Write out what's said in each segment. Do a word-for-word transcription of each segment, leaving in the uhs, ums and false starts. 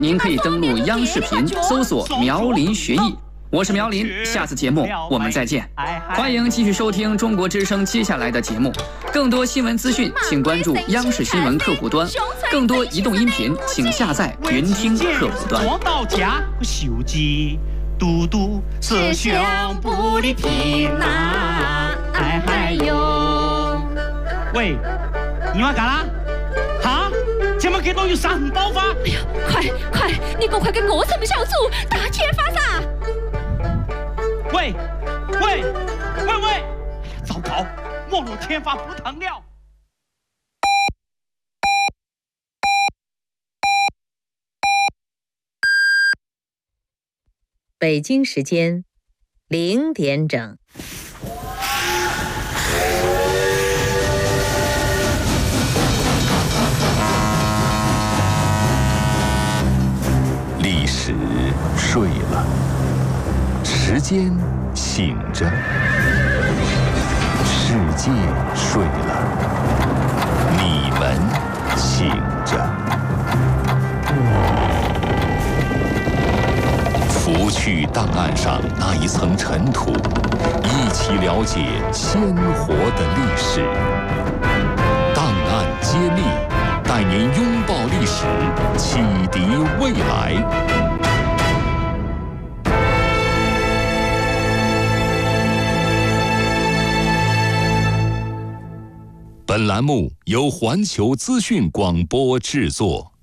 您可以登录央视频搜索苗林学艺。我是苗林，下次节目我们再见。欢迎继续收听中国之声接下来的节目，更多新闻资讯请关注央视新闻客户端，更多移动音频请下载云听客户端。 做到家手机嘟嘟是胸部的皮囊，哎嗨哟！喂，你要干啦？哈？怎么给都有杀痕爆发？ 哎呀，快快，你赶快给我什么小组大揭发噻！ 喂喂喂喂！糟糕，莫若天发不疼了。 北京时间零点整。 历史睡了，时间醒着，世界睡了，你们醒着。拂去档案上那一层尘土，一起了解鲜活的历史。档案揭秘，带您拥抱历史，启迪未来。本栏目由环球资讯广播制作。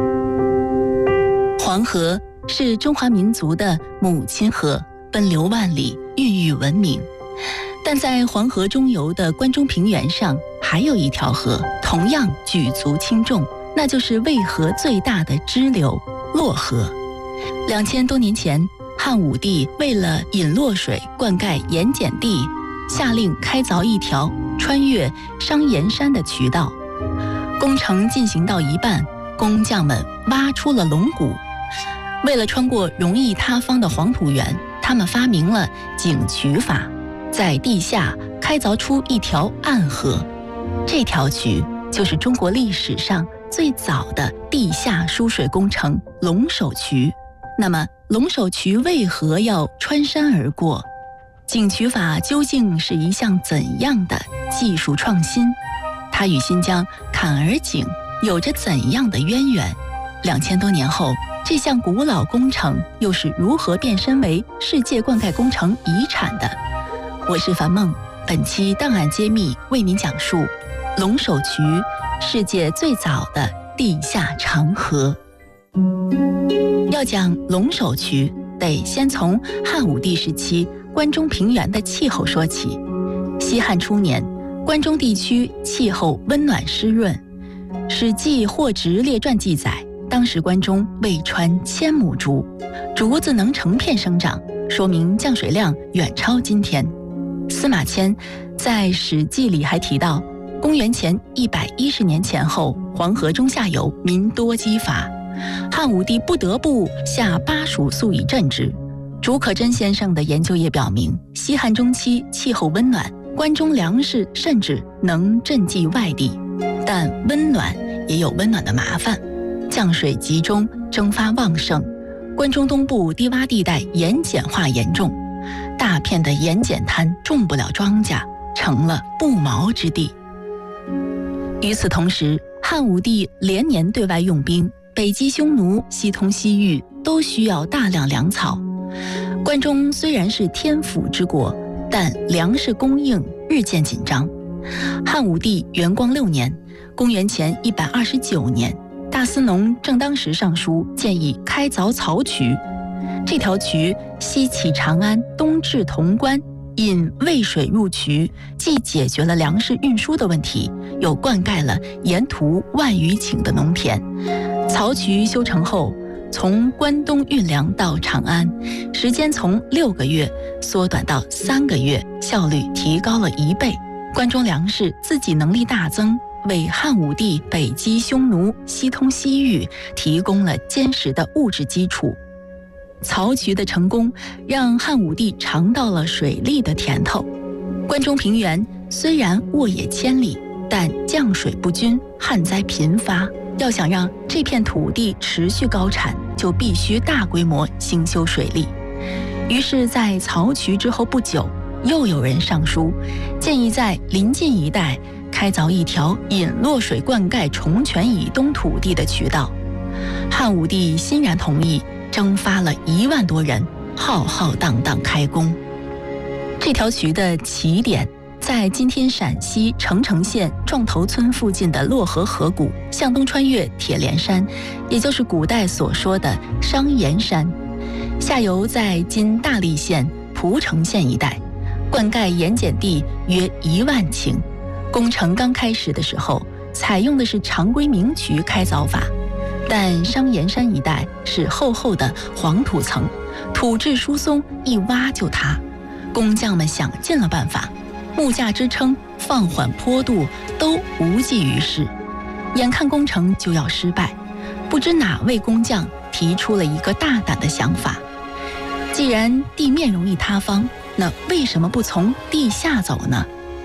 黄河是中华民族的母亲河，奔流万里，孕育文明。但在黄河中游的关中平原上，还有一条河，同样举足轻重，那就是渭河最大的支流洛河。两千多年前，汉武帝为了引洛水灌溉盐碱地，下令开凿一条穿越商盐山的渠道。工程进行到一半，工匠们挖出了龙骨。为了穿过容易塌方的黄土原，他们发明了井渠法，在地下开凿出一条暗河。这条渠就是中国历史上最早的地下输水工程龙首渠。那么龙首渠为何要穿山而过？井渠法究竟是一项怎样的技术创新？它与新疆坎儿井有着怎样的渊源？两千多年后，这项古老工程又是如何变身为世界灌溉工程遗产的？我是樊梦，本期档案揭秘为您讲述龙首渠，世界最早的地下长河。要讲龙首渠，得先从汉武帝时期关中平原的气候说起。西汉初年，关中地区气候温暖湿润，《史记·霍职列传》记载，当时关中未穿千亩竹，竹子能成片生长，说明降水量远超今天。司马迁在《史记》里还提到，公元前一百一十年前后，黄河中下游民多饥乏，汉武帝不得不下巴蜀粟以赈之。竺可桢先生的研究也表明，西汉中期气候温暖，关中粮食甚至能赈济外地。但温暖也有温暖的麻烦，降水集中，蒸发旺盛，关中东部低洼地带盐碱化严重，大片的盐碱滩种不了庄稼，成了不毛之地。与此同时，汉武帝连年对外用兵，北击匈奴，西通西域，都需要大量粮草。关中虽然是天府之国，但粮食供应日渐紧张。汉武帝元光六年，公元前一百二十九年，大司农郑当时上书建议开凿漕渠。这条渠西起长安，东至潼关，引渭水入渠，既解决了粮食运输的问题，又灌溉了沿途万余顷的农田。漕渠修成后，从关东运粮到长安，时间从六个月缩短到三个月，效率提高了一倍。关中粮食自给能力大增，为汉武帝北击匈奴、西通西域提供了坚实的物质基础。漕渠的成功让汉武帝尝到了水利的甜头。关中平原虽然沃野千里，但降水不均，旱灾频发。 要想让这片土地持续高产，就必须大规模兴修水利。于是，在曹渠之后不久，又有人上书，建议在临近一带开凿一条引洛水灌溉崇泉以东土地的渠道。汉武帝欣然同意，征发了一万多人，浩浩荡荡开工。这条渠的起点在今天陕西澄城县撞头村附近的洛河河谷，向东穿越铁莲山，也就是古代所说的商岩山，下游在今大荔县蒲城县一带，灌溉盐碱地约一万顷。工程刚开始的时候，采用的是常规明渠开凿法，但商岩山一带是厚厚的黄土层，土质疏松，一挖就塌。工匠们想尽了办法，木架支撑、放缓坡度都无济于事。眼看工程就要失败，不知哪位工匠提出了一个大胆的想法：既然地面容易塌方，那为什么不从地下走呢？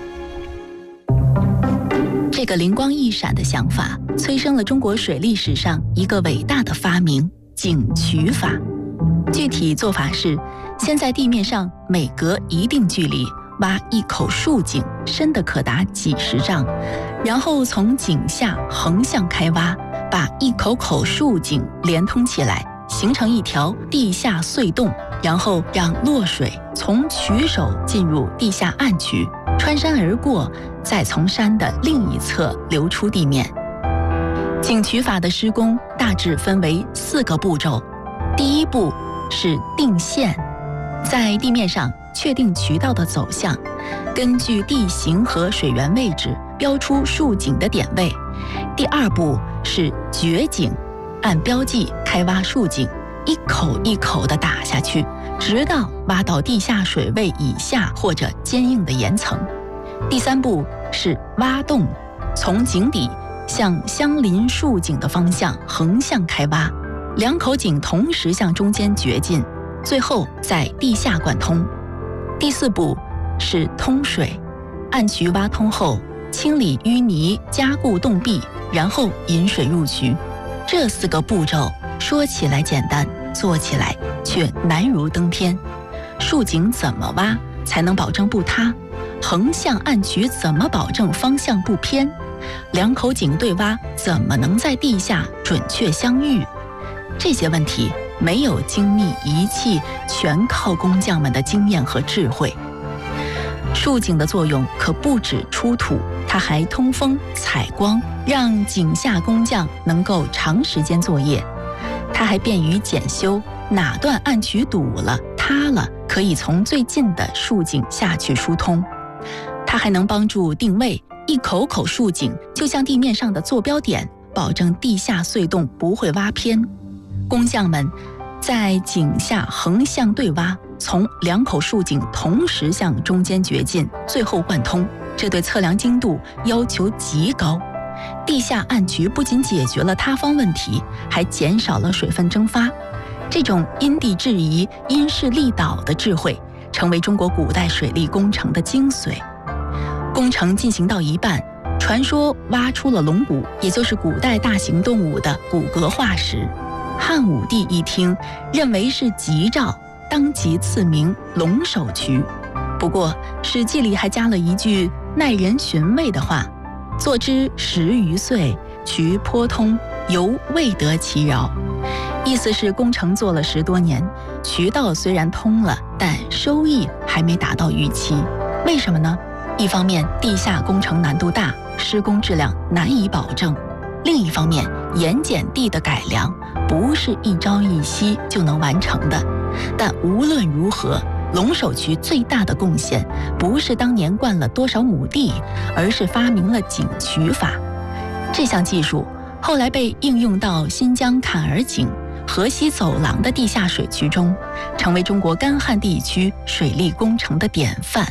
这个灵光一闪的想法，催生了中国水利史上一个伟大的发明——井渠法。具体做法是，先在地面上每隔一定距离挖一口竖井，深的可达几十丈，然后从井下横向开挖，把一口口竖井连通起来，形成一条地下隧洞，然后让洛水从渠首进入地下暗渠，穿山而过，再从山的另一侧流出地面。井渠法的施工大致分为四个步骤。第一步是定线，在地面上确定渠道的走向，根据地形和水源位置标出竖井的点位。第二步是掘井，按标记开挖竖井，一口一口地打下去，直到挖到地下水位以下或者坚硬的岩层。第三步是挖洞，从井底向相邻竖井的方向横向开挖，两口井同时向中间掘进，最后在地下贯通。第四步是通水，暗渠挖通后，清理淤泥，加固洞壁，然后引水入渠。这四个步骤说起来简单，做起来却难如登天。竖井怎么挖才能保证不塌？横向暗渠怎么保证方向不偏？两口井对挖怎么能在地下准确相遇？这些问题没有精密仪器，全靠工匠们的经验和智慧。竖井的作用可不止出土，它还通风采光，让井下工匠能够长时间作业。它还便于检修，哪段暗渠堵了塌了，可以从最近的竖井下去疏通。它还能帮助定位，一口口竖井就像地面上的坐标点，保证地下隧洞不会挖偏。工匠们在井下横向对挖，从两口竖井同时向中间掘进，最后贯通，这对测量精度要求极高。地下暗渠不仅解决了塌方问题，还减少了水分蒸发。这种因地制宜、因势利导的智慧，成为中国古代水利工程的精髓。工程进行到一半，传说挖出了龙骨，也就是古代大型动物的骨骼化石。汉武帝一听，认为是吉兆，当即赐名龙首渠。不过《史记》里还加了一句耐人寻味的话：做之十余岁，渠颇通，犹未得其饶。意思是工程做了十多年，渠道虽然通了，但收益还没达到预期。为什么呢？一方面，地下工程难度大，施工质量难以保证；另一方面，盐碱地的改良不是一朝一夕就能完成的。但无论如何，龙首渠最大的贡献不是当年灌了多少亩地，而是发明了井渠法。这项技术后来被应用到新疆坎儿井、河西走廊的地下水渠中，成为中国干旱地区水利工程的典范。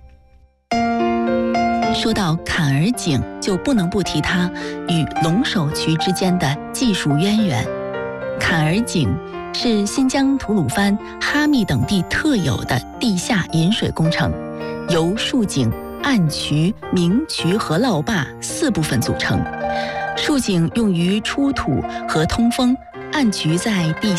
说到坎儿井，就不能不提它与龙首渠之间的技术渊源。坎儿井是新疆吐鲁番、哈密等地特有的地下引水工程，由竖井、暗渠、明渠和涝坝四部分组成。 竖井用于出土和通风，暗渠在地